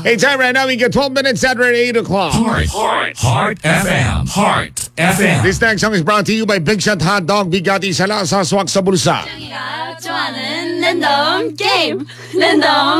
Hey, time right now, we get 12 minutes after 8 o'clock. Heart FM. Heart FM. This next song is brought to you by Big Shot Hot Dog. Bigati sa lasa, swak sa bulsa. 좋아하는 랜덤 게임 랜덤